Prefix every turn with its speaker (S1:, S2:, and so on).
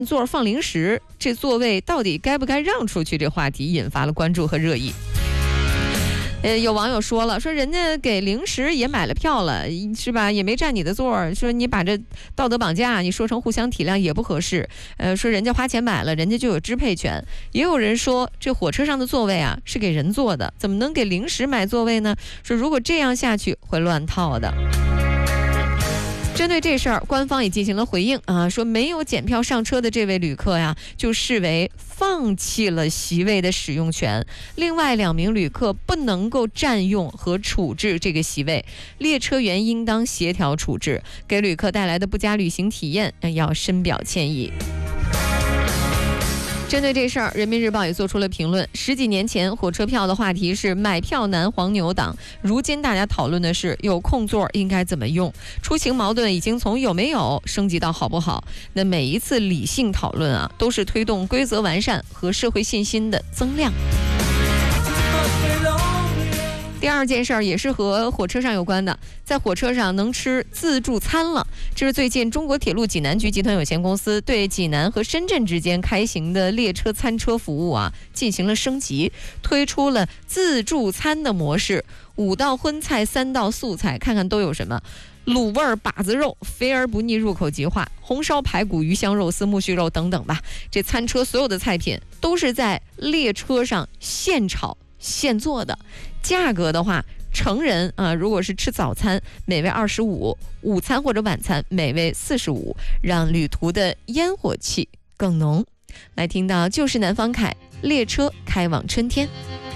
S1: 座放零食，这座位到底该不该让出去？这话题引发了关注和热议。有网友说了，说人家给零食也买了票了，是吧？也没占你的座，说你把这道德绑架，你说成互相体谅也不合适。说人家花钱买了，人家就有支配权。也有人说，这火车上的座位啊是给人坐的，怎么能给零食买座位呢？说如果这样下去会乱套的。针对这事儿，官方也进行了回应啊，说没有检票上车的这位旅客呀，就视为放弃了席位的使用权。另外2名旅客不能够占用和处置这个席位，列车员应当协调处置，给旅客带来的不佳旅行体验要深表歉意。针对这事儿，人民日报也做出了评论。10几年前，火车票的话题是买票难黄牛党，如今大家讨论的是有空座应该怎么用。出行矛盾已经从有没有升级到好不好。那每一次理性讨论啊，都是推动规则完善和社会信心的增量。第二件事儿也是和火车上有关的，在火车上能吃自助餐了。这是最近中国铁路济南局集团有限公司对济南和深圳之间开行的列车餐车服务啊进行了升级，推出了自助餐的模式，5道荤菜，3道素菜，看看都有什么。卤味把子肉，肥而不腻，入口即化；红烧排骨、鱼香肉丝、木须肉等等吧。这餐车所有的菜品都是在列车上现炒现做的。价格的话，成人如果是吃早餐，每位25；午餐或者晚餐每位45，让旅途的烟火气更浓。来听到就是南方凯，列车开往春天。